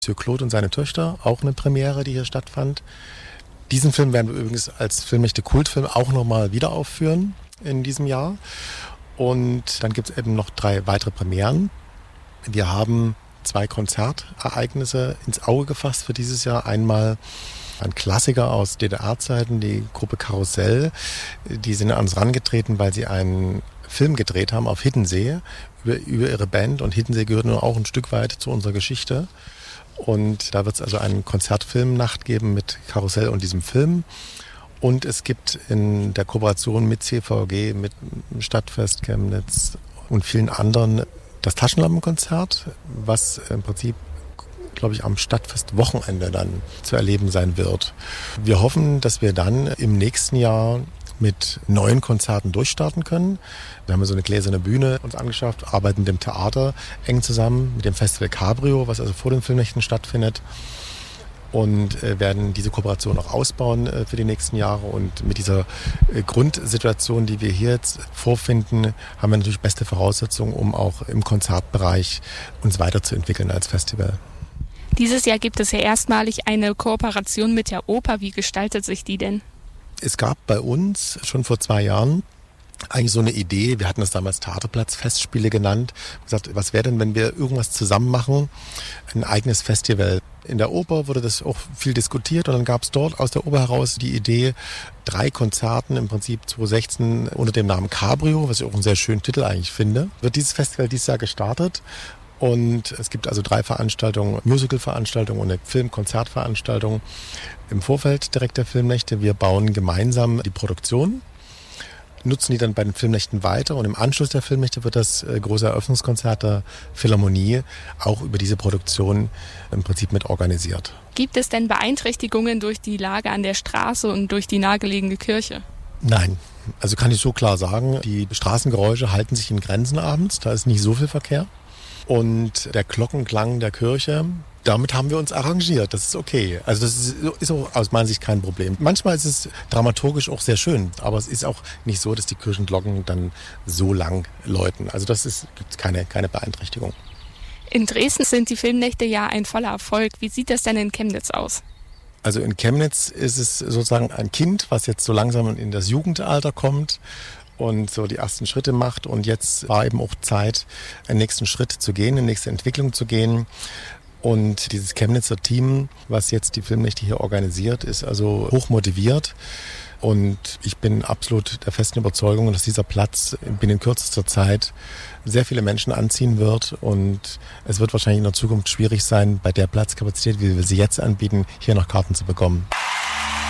Monsieur Claude und seine Töchter, auch eine Premiere, die hier stattfand. Diesen Film werden wir übrigens als Filmnächte Kultfilm auch nochmal wieder aufführen in diesem Jahr. Und dann gibt es eben noch 3 weitere Premieren. Wir haben 2 Konzertereignisse ins Auge gefasst für dieses Jahr. Einmal ein Klassiker aus DDR-Zeiten, die Gruppe Karussell. Die sind an uns herangetreten, weil sie einen Film gedreht haben auf Hiddensee über ihre Band. Und Hiddensee gehört nur auch ein Stück weit zu unserer Geschichte. Und da wird es also eine Konzertfilmnacht geben mit Karussell und diesem Film. Und es gibt in der Kooperation mit CVG, mit Stadtfest Chemnitz und vielen anderen das Taschenlampenkonzert, was im Prinzip, glaube ich, am Stadtfest-Wochenende dann zu erleben sein wird. Wir hoffen, dass wir dann im nächsten Jahr mit neuen Konzerten durchstarten können. Wir haben so eine gläserne Bühne uns angeschafft, arbeiten mit dem Theater eng zusammen, mit dem Festival Cabrio, was also vor den Filmnächten stattfindet. Und werden diese Kooperation auch ausbauen für die nächsten Jahre. Und mit dieser Grundsituation, die wir hier jetzt vorfinden, haben wir natürlich beste Voraussetzungen, um auch im Konzertbereich uns weiterzuentwickeln als Festival. Dieses Jahr gibt es ja erstmalig eine Kooperation mit der Oper. Wie gestaltet sich die denn? Es gab bei uns schon vor 2 Jahren eigentlich so eine Idee, wir hatten das damals Theaterplatz-Festspiele genannt, gesagt, was wäre denn, wenn wir irgendwas zusammen machen, ein eigenes Festival. In der Oper wurde das auch viel diskutiert und dann gab es dort aus der Oper heraus die Idee, 3 Konzerten im Prinzip 2016 unter dem Namen Cabrio, was ich auch einen sehr schönen Titel eigentlich finde, wird dieses Festival dieses Jahr gestartet. Und es gibt also 3 Veranstaltungen, Musical-Veranstaltungen und eine Film-Konzertveranstaltung im Vorfeld direkt der Filmnächte. Wir bauen gemeinsam die Produktion, nutzen die dann bei den Filmnächten weiter und im Anschluss der Filmnächte wird das große Eröffnungskonzert der Philharmonie auch über diese Produktion im Prinzip mit organisiert. Gibt es denn Beeinträchtigungen durch die Lage an der Straße und durch die nahegelegene Kirche? Nein, also kann ich so klar sagen, die Straßengeräusche halten sich in Grenzen abends, da ist nicht so viel Verkehr. Und der Glockenklang der Kirche, damit haben wir uns arrangiert. Das ist okay. Also das ist auch aus meiner Sicht kein Problem. Manchmal ist es dramaturgisch auch sehr schön, aber es ist auch nicht so, dass die Kirchenglocken dann so lang läuten. Also gibt keine Beeinträchtigung. In Dresden sind die Filmnächte ja ein voller Erfolg. Wie sieht das denn in Chemnitz aus? Also in Chemnitz ist es sozusagen ein Kind, was jetzt so langsam in das Jugendalter kommt und so die ersten Schritte macht. Und jetzt war eben auch Zeit, einen nächsten Schritt zu gehen, eine nächste Entwicklung zu gehen. Und dieses Chemnitzer Team, was jetzt die Filmnächte hier organisiert, ist also hoch motiviert. Und ich bin absolut der festen Überzeugung, dass dieser Platz binnen kürzester Zeit sehr viele Menschen anziehen wird. Und es wird wahrscheinlich in der Zukunft schwierig sein, bei der Platzkapazität, wie wir sie jetzt anbieten, hier noch Karten zu bekommen.